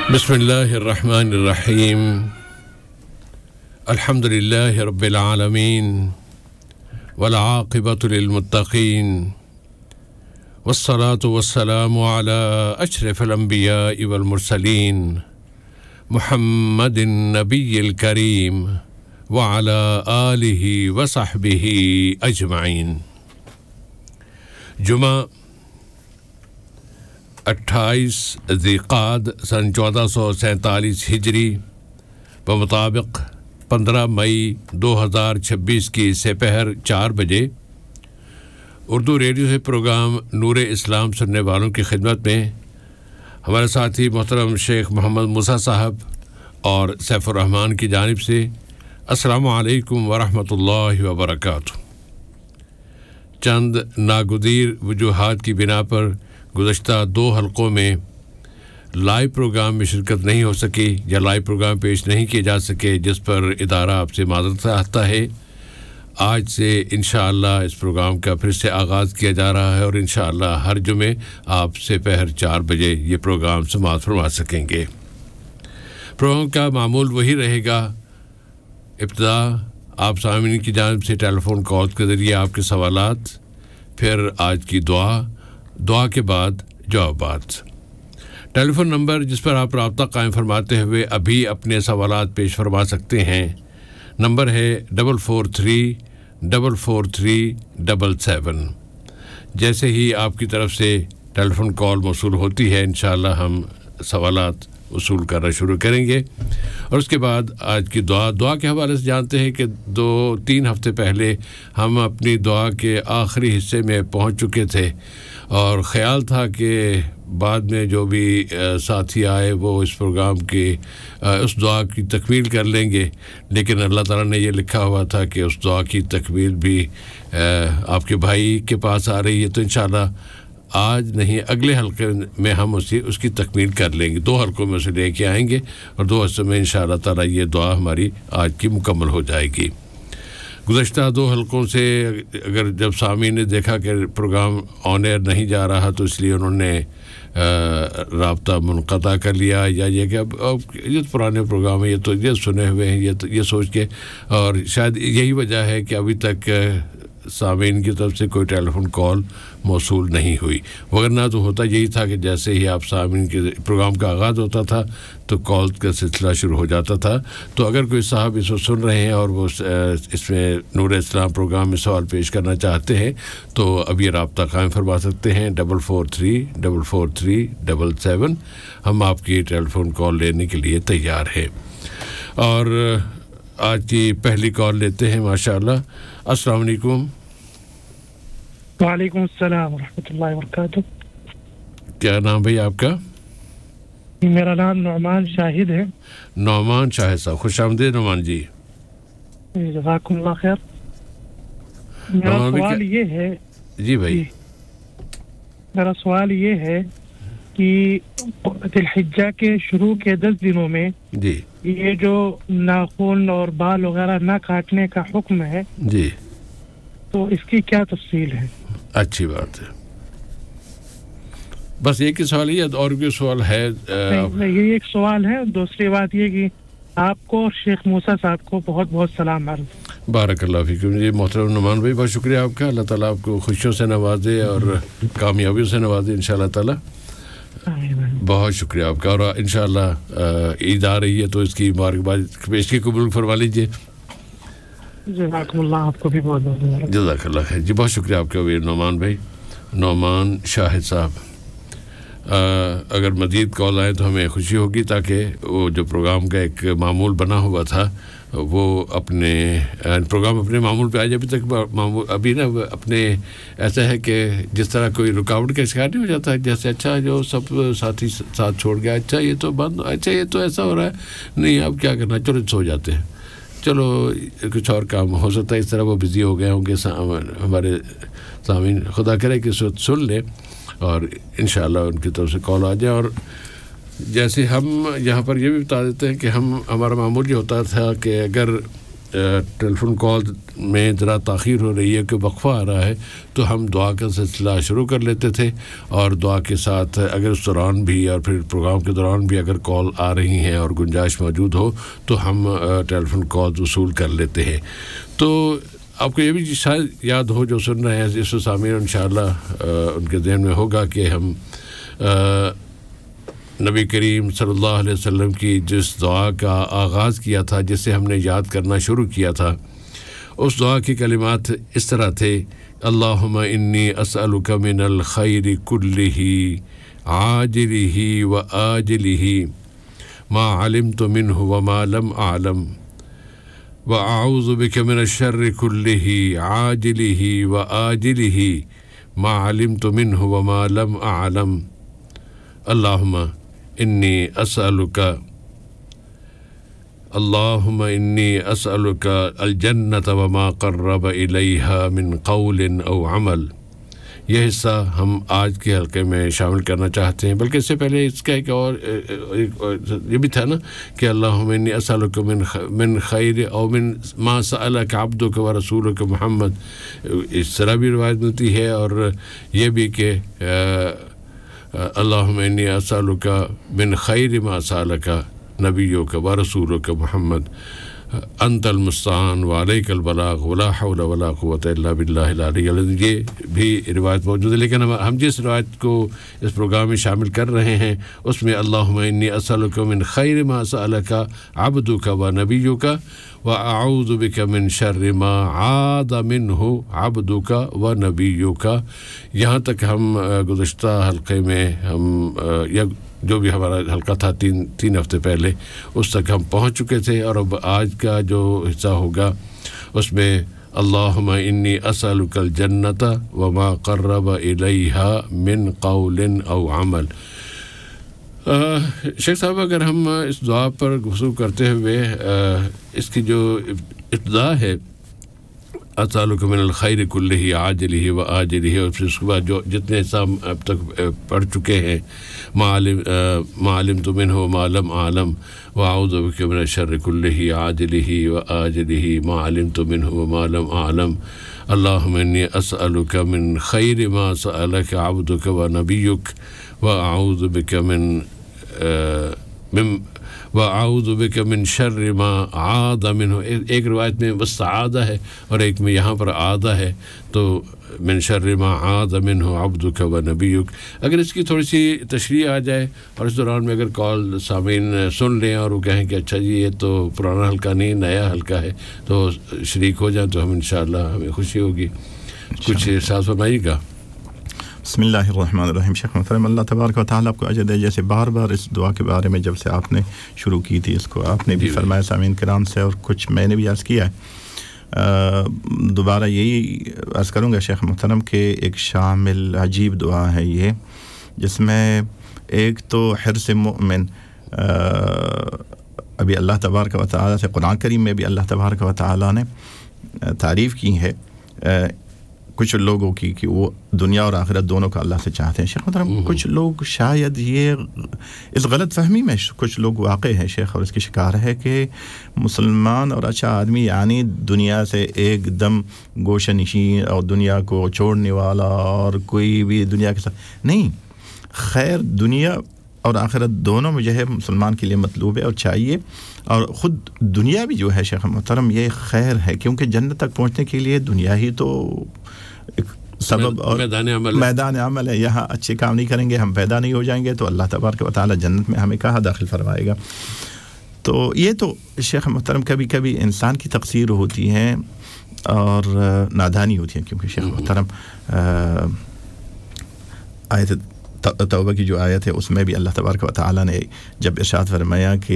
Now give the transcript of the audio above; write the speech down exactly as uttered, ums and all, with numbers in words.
बिस्मिल्लाहिर्रहमानिर्रहीम अल्हम्दुलिल्लाहि रब्बिल आलमीन वल आक़िबतु लिल मुत्तक़ीन वस्सलातु वस्सलामु अला अशरफिल अंबियाइ वल मुरसलीन मुहम्मदिन नबिय्यिल करीम व अला आलिहि व सहबिहि अजमईन। जुमा अट्ठाईस ज़िक़ाद सन चौदह सौ सैंतालीस हिजरी बमुताबिक पंद्रह मई दो हज़ार छब्बीस की सेपहर चार बजे उर्दू रेडियो से प्रोग्राम नूर इस्लाम सुनने वालों की खिदमत में हमारे साथी मोहतरम शेख मोहम्मद मूसा साहब और सैफुर रहमान की जानिब से अस्सलामु अलैकुम व रहमतुल्लाहि व बरकातुहू। चंद नागुदीर वजूहात की बिना पर गुज़श्ता दो हलक़ों में लाइव प्रोग्राम में शिरकत नहीं हो सकी या लाइव प्रोग्राम पेश नहीं किए जा सके, जिस पर इदारा आपसे माज़रत चाहता है। आज से इंशाअल्लाह इस प्रोग्राम का फिर से आगाज़ किया जा रहा है और इंशाअल्लाह हर जुमे आप सेपहर चार बजे ये प्रोग्राम समाअत फरमा सकेंगे। प्रोग्राम का मामूल वही रहेगा। इब्तिदा आप सामीन की जानिब से टेलीफ़ोन कॉल के ज़रिए आपके सवालात, फिर आज की दुआ, दुआ के बाद जवाबात। टेलीफ़ोन नंबर जिस पर आप राब्ता कायम फरमाते हुए अभी अपने सवालात पेश फरमा सकते हैं, नंबर है double four three double four three double seven. जैसे ही आपकी तरफ से टेलीफ़ोन कॉल मौसूल होती है, इंशाअल्लाह हम सवालात वसूल करना शुरू करेंगे। और उसके बाद आज की दुआ, दुआ के हवाले से जानते हैं कि दो तीन हफ़्ते पहले हम अपनी दुआ के आखिरी हिस्से में पहुंच चुके थे और ख़्याल था कि बाद में जो भी साथी आए वो इस प्रोग्राम की उस दुआ की तकमील कर लेंगे, लेकिन अल्लाह ताला ने ये लिखा हुआ था कि उस दुआ की तकमील भी आपके भाई के पास आ रही है। तो इंशाअल्लाह आज नहीं अगले हल्के में हम उसी उसकी तकमील कर लेंगे। दो हल्कों में उसे लेके आएंगे और दो हिस्सों में इंशाअल्लाह ताला ये दुआ हमारी आज की मुकम्मल हो जाएगी। गुज़श्ता दो हल्कों से अगर जब सामीन ने देखा कि प्रोग्राम ऑन एयर नहीं जा रहा तो इसलिए उन्होंने राब्ता मुनक़ता कर लिया, या ये कि अब, अब ये तो पुराने प्रोग्राम है, ये तो ये सुने हुए हैं, ये तो ये सोच के, और शायद यही वजह है कि अभी तक सामीन की तरफ से कोई टेलीफ़ोन कॉल मौसूल नहीं हुई। वरना तो होता यही था कि जैसे ही आप सामीन के प्रोग्राम का आगाज़ होता था तो कॉल का सिलसिला शुरू हो जाता था। तो अगर कोई साहब इसको सुन रहे हैं और वो इसमें नूर इस्लाम प्रोग्राम में सवाल पेश करना चाहते हैं तो अब ये राब्ता कायम फरमा सकते हैं double four three double four three double seven. हम आपकी टेलीफ़ोन कॉल लेने के लिए तैयार हैं। और आज की पहली कॉल लेते हैं माशाअल्लाह। अस्सलाम वालेकुम। वालेकुम अस्सलाम व रहमतुल्लाहि व बरकातुहू। क्या नाम भाई आपका? मेरा नाम नौमान शाहिद है। नौमान शाहिद साहब, खुशामदीद नौमान जी। जज़ाकुमुल्लाह खैर। मेरा सवाल ये है जी भाई, मेरा सवाल ये है कि ज़िलहिज्जा के शुरू के दस दिनों में जी ये जो नाखून और बाल वगैरह ना काटने का हुक्म है जी, तो इसकी क्या तफसील है? अच्छी बात है। बस एक ही सवाल है और भी सवाल है? नहीं, ये एक सवाल है। दूसरी बात ये कि आपको और शेख मूसा साहब को बहुत बहुत सलाम अर्ज़। बारकल्लाह फीकुम जी। मोहतरम नुमान भाई, बहुत शुक्रिया आपका। अल्लाह ताला आपको खुशियों से नवाजे और कामयाबियों से नवाजे इंशाअल्लाह ताला। बहुत शुक्रिया आपका। और इंशाअल्लाह ईद आ रही है तो इसकी मुबारकबाद पेश की कबूल फरमा लीजिए। जज़ाकुमुल्लाह, आपको भी बहुत बहुत जज़ाकल्लाह खैर जी। बहुत शुक्रिया आपका वीर नौमान भाई, नौमान शाहिद साहब। अगर मज़ीद कॉल आए तो हमें खुशी होगी, ताकि वो जो प्रोग्राम का एक मामूल बना हुआ था वो अपने प्रोग्राम अपने मामूल पे आ जाए। अभी तक मामूल अभी ना अपने ऐसा है कि जिस तरह कोई रुकावट का शिकार नहीं हो जाता है, जैसे अच्छा जो सब साथी साथ छोड़ गया, अच्छा ये तो बंद, अच्छा ये तो ऐसा हो रहा है, नहीं अब क्या करना, चलो सो जाते हैं, चलो कुछ और काम हो सकता है। इस तरह वो बिज़ी हो गए होंगे हमारे सामीन। खुदा करे कि सुन ले और इंशाअल्लाह उनकी तरफ से कॉल आ जाए। और जैसे हम यहाँ पर ये भी बता देते हैं कि हम हमारा मामूल ये होता था कि अगर ٹیلی فون کال میں ذرا تاخیر ہو رہی ہے کہ وقفہ آ رہا ہے تو ہم دعا کا سلسلہ شروع کر لیتے تھے اور دعا کے ساتھ اگر اس دوران بھی اور پھر پروگرام کے دوران بھی اگر کال آ رہی ہیں اور گنجائش موجود ہو تو ہم ٹیلی فون کال وصول کر لیتے ہیں. تو آپ کو یہ بھی شاید یاد ہو جو سن رہے ہیں اس سامعین انشاءاللہ ان کے ذہن میں ہوگا کہ ہم نبی کریم صلی اللہ علیہ وسلم کی جس دعا کا آغاز کیا تھا جسے ہم نے یاد کرنا شروع کیا تھا اس دعا کے کلمات اس طرح تھے اللہم انی اسألک من الخیر کلہ عاجلہ و آجلہ ما علمت منہ وما لم اعلم واعوذ بک من الشر کلہ عاجلہ و آجلہ ما علمت منہ وما لم اعلم اللہم انی اسألک اللہم انی اسألک الجنۃ وما قرب الیہا من قول او عمل. یہ حصہ ہم آج کے حلقے میں شامل کرنا چاہتے ہیں بلکہ اس سے پہلے اس کا ایک اور یہ بھی تھا نا کہ اللہم انی اسألک من من خیر او من ما سألک عبدک و رسولک محمد. اس طرح بھی روایت ملتی ہے اور یہ بھی کہ اللہم انی اسألک من خیر ما سألک نبیک و رسولک محمد انت المستعان وعلیک البلاغ ولا حول ولا قوة الا باللہ العلی العظیم. یہ بھی روایت موجود ہے لیکن ہم جس روایت کو اس پروگرام میں شامل کر رہے ہیں اس میں اللہم انی اسألک من خیر ما سألک عبدک و نبیک واعوذ بک من شر ما عاد منہ عبدک و نبیک. یہاں تک ہم گزشتہ حلقے میں ہم یا جو بھی ہمارا حلقہ تھا تین تین ہفتے پہلے اس تک ہم پہنچ چکے تھے اور اب آج کا جو حصہ ہوگا اس میں اللہم انی اسألک الجنۃ وما قرب الیہا من قول او عمل. شیخ صاحب اگر ہم اس دعا پر گفتگو کرتے ہوئے اس کی جو ابتدا ہے اسألک من الخیر کلہ عاجلہ و آجلہ اور پھر اس کے بعد جو جتنے حصہ ہم اب تک پڑھ چکے ہیں ما علمت منہ وما لم اعلم واعوذ بک من الشر کلہ عاجلہ و آجلہ ما علمت منہ وما لم اعلم اللہم انی اسألک من خیر ما سألک عبدک و نبیک واعوذ بک من من وَأَعُوذُ بِكَ مِن شَرِّ مَا عَادَ مِنْهُ. ایک روایت میں بس عادہ ہے اور ایک میں یہاں پر عادہ ہے تو من شر ما عاد منه عبدك ونبيك. اگر اس کی تھوڑی سی تشریح آ جائے اور اس دوران میں اگر کال سامعین سن لیں اور وہ کہیں کہ اچھا جی یہ تو پرانا حلقہ نہیں نیا حلقہ ہے تو شریک ہو جائیں تو ہم انشاءاللہ ہمیں خوشی ہوگی. کچھ ارشاد فرمائیے گا. بسم اللہ الرحمن الرحیم. شیخ محترم اللہ تبارک و تعالیٰ آپ کو اجر دے. جیسے بار بار اس دعا کے بارے میں جب سے آپ نے شروع کی تھی اس کو آپ نے بھی فرمایا سامعین کرام سے اور کچھ میں نے بھی عرض کیا ہے. دوبارہ یہی عرض کروں گا شیخ محترم کہ ایک شامل عجیب دعا ہے یہ جس میں ایک تو حرص مومن ابھی اللہ تبارک و تعالیٰ سے قرآن کریم میں بھی اللہ تبارک و تعالیٰ نے تعریف کی ہے کچھ لوگوں کی کہ وہ دنیا اور آخرت دونوں کا اللہ سے چاہتے ہیں. شیخ محترم کچھ لوگ شاید یہ اس غلط فہمی میں کچھ لوگ واقع ہیں شیخ اور اس کی شکار ہے کہ مسلمان اور اچھا آدمی یعنی دنیا سے ایک دم گوشہ نشین اور دنیا کو چھوڑنے والا اور کوئی بھی دنیا کے ساتھ نہیں. خیر دنیا اور آخرت دونوں میں جو ہے مسلمان کے لیے مطلوب ہے اور چاہیے اور خود دنیا بھی جو ہے شیخ محترم یہ خیر ہے کیونکہ جنت تک پہنچنے کے لیے دنیا ہی تو ایک سبب اور میدان عمل میدان عمل ہے. یہاں اچھے کام نہیں کریں گے ہم پیدا نہیں ہو جائیں گے تو اللہ تبارک و تعالی جنت میں ہمیں کہاں داخل فرمائے گا. تو یہ تو شیخ محترم کبھی کبھی انسان کی تقصیر ہوتی ہے اور نادانی ہوتی ہے کیونکہ شیخ محترم آیت توبہ کی جو آیت ہے اس میں بھی اللہ تبارک و تعالی نے جب ارشاد فرمایا کہ